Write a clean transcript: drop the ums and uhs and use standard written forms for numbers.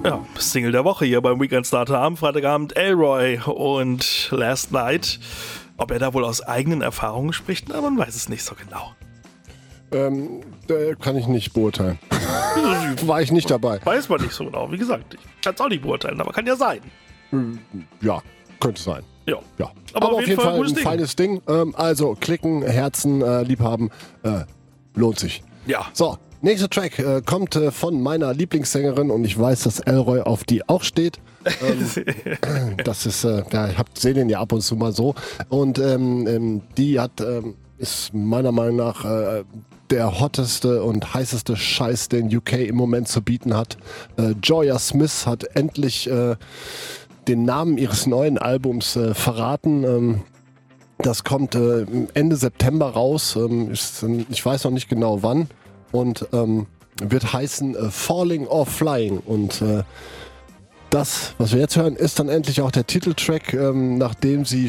Ja, Single der Woche hier beim Weekend Starter am Freitagabend, Elroy und Last Night. Ob er da wohl aus eigenen Erfahrungen spricht, na, man weiß es nicht so genau. Kann ich nicht beurteilen. War ich nicht dabei. Weiß man nicht so genau, wie gesagt. Ich kann es auch nicht beurteilen, aber kann ja sein. Ja, könnte sein. Ja. Aber auf jeden Fall ein gutes Ding. feines Ding. Also klicken, Herzen, Liebhaben, lohnt sich. Ja. So, nächster Track kommt von meiner Lieblingssängerin und ich weiß, dass Elroy auf die auch steht. Das ist, ich sehe den ja ab und zu mal so. Und die ist meiner Meinung nach der hotteste und heißeste Scheiß, den UK im Moment zu bieten hat. Joya Smith hat endlich den Namen ihres neuen Albums verraten. Das kommt Ende September raus. Ich weiß noch nicht genau wann. Und wird heißen Falling or Flying. Und das, was wir jetzt hören, ist dann endlich auch der Titeltrack, nachdem sie